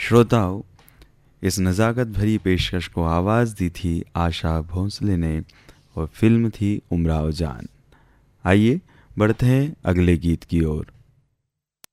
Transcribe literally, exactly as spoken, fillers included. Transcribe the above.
श्रोताओं, इस नज़ाकत भरी पेशकश को आवाज़ दी थी आशा भोंसले ने और फिल्म थी उमराव जान। आइए बढ़ते हैं अगले गीत की ओर।